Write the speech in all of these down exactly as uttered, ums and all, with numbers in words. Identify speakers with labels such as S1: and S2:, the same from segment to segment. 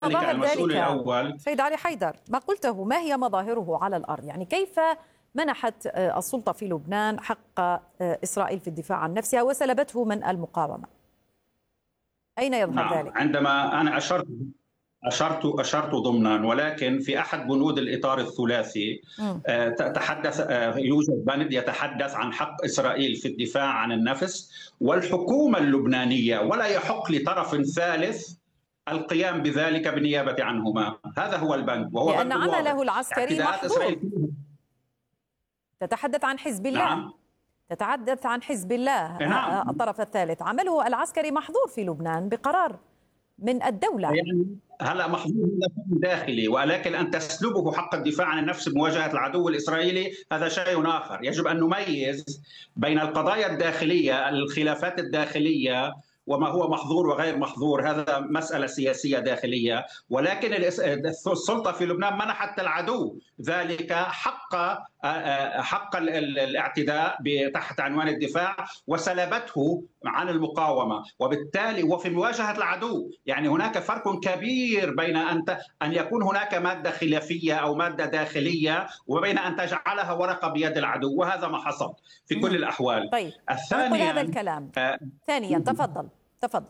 S1: مظاهر
S2: المسؤول
S1: ذلك
S2: الأول.
S1: سيد علي حيدر، ما قلته ما هي مظاهره على الأرض؟ يعني كيف منحت السلطة في لبنان حق إسرائيل في الدفاع عن نفسها وسلبته من المقاومة؟ أين يظهر
S2: نعم،
S1: ذلك؟
S2: عندما أنا أشرت أشرت أشرت ضمنا، ولكن في أحد بنود الإطار الثلاثي
S1: مم.
S2: آه، تحدث آه، يوجد بند يتحدث عن حق إسرائيل في الدفاع عن النفس والحكومة اللبنانية، ولا يحق لطرف ثالث القيام بذلك بالنيابة عنهما. هذا هو البند، وهو
S1: لأن
S2: بند واضح.
S1: عمله العسكري
S2: اعتداءات
S1: محظور.
S2: إسرائيل.
S1: تتحدث عن حزب الله،
S2: نعم
S1: تتحدث عن حزب الله
S2: نعم
S1: الطرف الثالث، عمله العسكري محظور في لبنان بقرار من الدولة.
S2: يعني هلا محظور داخلي، ولكن ان تسلبه حق الدفاع عن النفس بمواجهه العدو الاسرائيلي هذا شيء اخر. يجب ان نميز بين القضايا الداخليه، الخلافات الداخليه، وما هو محظور وغير محظور. هذا مسألة سياسية داخلية، ولكن السلطة في لبنان منحت العدو ذلك حق حق الاعتداء تحت عنوان الدفاع وسلبته عن المقاومة، وبالتالي وفي مواجهة العدو. يعني هناك فرق كبير بين أن أن يكون هناك مادة خلافية أو مادة داخلية وبين أن تجعلها ورقة بيد العدو، وهذا ما حصل في كل الأحوال.
S1: طيب،
S2: الثانية
S1: هذا الكلام. آه ثانيا تفضل تفضل.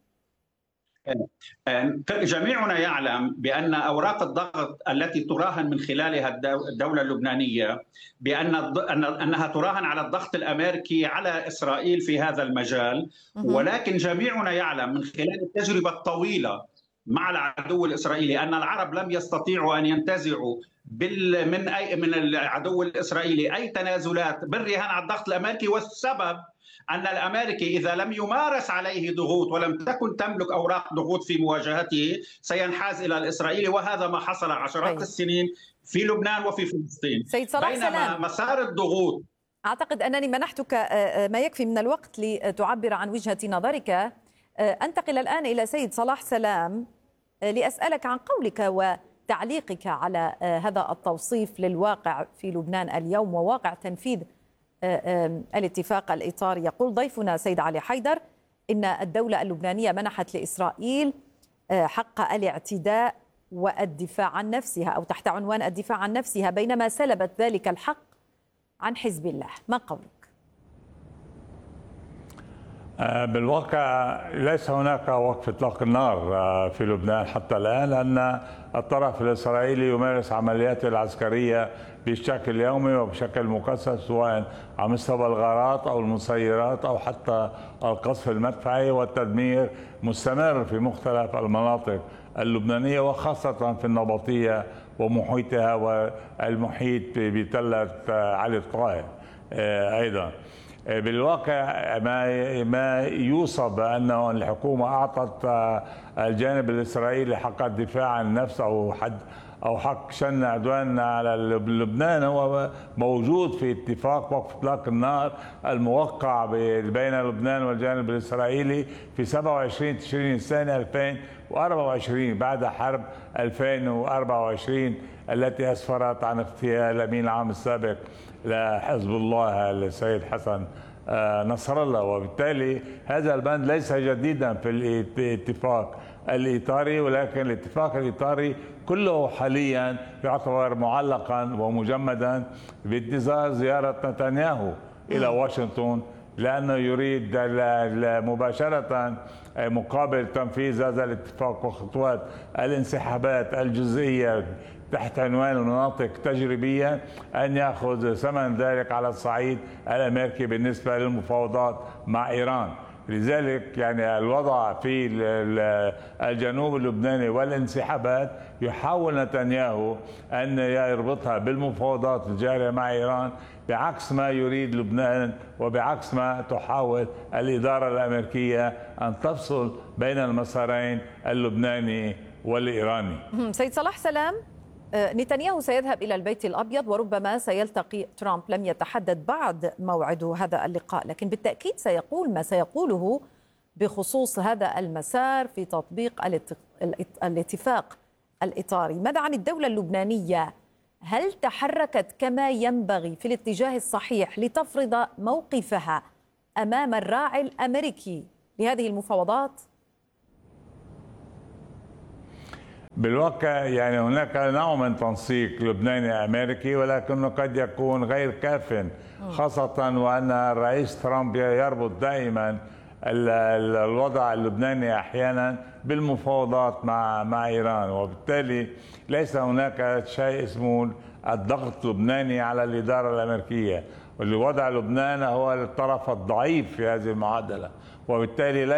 S2: جميعنا يعلم بأن أوراق الضغط التي تراهن من خلالها الدولة اللبنانية بأن أنها تراهن على الضغط الأمريكي على إسرائيل في هذا المجال، ولكن جميعنا يعلم من خلال التجربة الطويلة مع العدو الإسرائيلي أن العرب لم يستطيعوا أن ينتزعوا من أي من العدو الإسرائيلي أي تنازلات بالرهان على الضغط الأمريكي. والسبب أن الأمريكي إذا لم يمارس عليه ضغوط ولم تكن تملك أوراق ضغوط في مواجهته سينحاز إلى الإسرائيلي، وهذا ما حصل عشرات أي. السنين في لبنان وفي فلسطين.
S1: سيد صلاح
S2: بينما
S1: سلام،
S2: مسار الضغوط،
S1: أعتقد أنني منحتك ما يكفي من الوقت لتعبر عن وجهة نظرك. أنتقل الآن إلى سيد صلاح سلام لأسألك عن قولك وتعليقك على هذا التوصيف للواقع في لبنان اليوم وواقع تنفيذ الاتفاق الإطاري. يقول ضيفنا سيد علي حيدر إن الدولة اللبنانية منحت لإسرائيل حق الاعتداء والدفاع عن نفسها أو تحت عنوان الدفاع عن نفسها، بينما سلبت ذلك الحق عن حزب الله. ما قولك؟
S3: بالواقع ليس هناك وقف اطلاق النار في لبنان حتى الان، لان الطرف الاسرائيلي يمارس عملياته العسكريه بشكل يومي وبشكل مكثف، سواء على مستوى الغارات او المسيرات او حتى القصف المدفعي، والتدمير مستمر في مختلف المناطق اللبنانيه وخاصه في النبطيه ومحيطها والمحيط بتله علي الطائر ايضا. بالواقع ما ما يوصف بانه الحكومه اعطت الجانب الاسرائيلي حق الدفاع عن النفس او حد او حق شن عدوان على لبنان هو موجود في اتفاق وقف اطلاق النار الموقع بين لبنان والجانب الاسرائيلي في سبعة وعشرين تشرين الثاني ألفين وأربعة وعشرين بعد حرب ألفين وأربعة وعشرين التي اسفرت عن اغتيال الامين العام السابق لحزب الله السيد حسن نصر الله. وبالتالي هذا البند ليس جديدا في الاتفاق الإطاري، ولكن الاتفاق الإطاري كله حاليا يعتبر معلقا ومجمدا بانتظار زيارة نتنياهو إلى واشنطن، لأنه يريد مباشرة مقابل تنفيذ هذا الاتفاق وخطوات الانسحابات الجزئية تحت عنوان المناطق التجريبية أن يأخذ ثمن ذلك على الصعيد الأمريكي بالنسبة للمفاوضات مع إيران. لذلك يعني الوضع في الجنوب اللبناني والانسحابات يحاول نتنياهو أن يربطها بالمفاوضات الجارية مع إيران، بعكس ما يريد لبنان وبعكس ما تحاول الإدارة الأمريكية أن تفصل بين المسارين اللبناني والإيراني.
S1: سيد صلاح سلام، نتنياهو سيذهب إلى البيت الأبيض وربما سيلتقي ترامب، لم يتحدد بعد موعد هذا اللقاء، لكن بالتأكيد سيقول ما سيقوله بخصوص هذا المسار في تطبيق الاتفاق الإطاري. ماذا عن الدولة اللبنانية؟ هل تحركت كما ينبغي في الاتجاه الصحيح لتفرض موقفها أمام الراعي الأمريكي لهذه المفاوضات؟
S3: بالواقع يعني هناك نوع من تنسيق لبناني أمريكي، ولكنه قد يكون غير كاف، خاصة وأن الرئيس ترامب يربط دائما الوضع اللبناني أحيانا بالمفاوضات مع مع إيران، وبالتالي ليس هناك شيء اسمه الضغط اللبناني على الإدارة الأمريكية، واللي وضع لبنان هو الطرف الضعيف في هذه المعادلة، وبالتالي لا